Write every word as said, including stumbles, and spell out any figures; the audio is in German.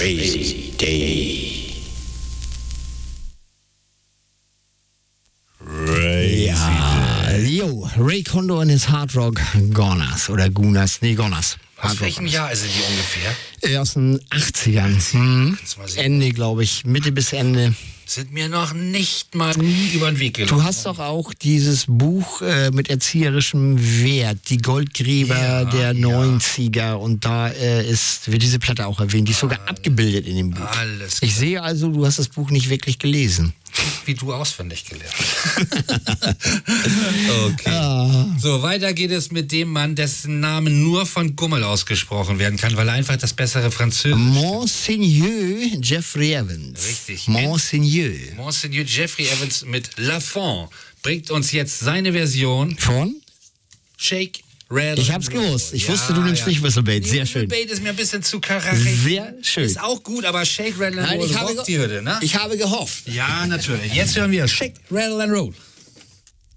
Crazy Day. Crazy ja, Day. Yo, Ray Kondo und his Hard Rock Goners oder Gunas, nee, Goners. Aus welchem Jahr sind die ungefähr? Aus den achtzigern. Hm. Ende, glaube ich. Mitte bis Ende. Sind mir noch nicht mal nie über den Weg gelaufen. Du hast doch auch dieses Buch äh, mit erzieherischem Wert, die Goldgräber ja, der ja. neunziger. Und da äh, ist, wird diese Platte auch erwähnt. Die ist sogar abgebildet in dem Buch. Alles ich sehe also, du hast das Buch nicht wirklich gelesen. Wie du auswendig gelernt. Okay. Ah. So, weiter geht es mit dem Mann, dessen Name nur von Gummel ausgesprochen werden kann, weil er einfach das bessere Französisch Monseigneur Jeffrey Evans. Richtig. Monseigneur. Monseigneur Jeffrey Evans mit La Fond bringt uns jetzt seine Version von Shake, Rattle. Ich hab's gewusst. Ich ja, wusste, du nimmst ja. nicht Whistlebait. Sehr schön. Whistlebait ist mir ein bisschen zu karachig. Sehr schön. Ist auch gut, aber Shake, Rattle and Roll rockt die Hütte, ne? Ich habe gehofft. Ja, natürlich. Jetzt hören wir Shake, Rattle and Roll.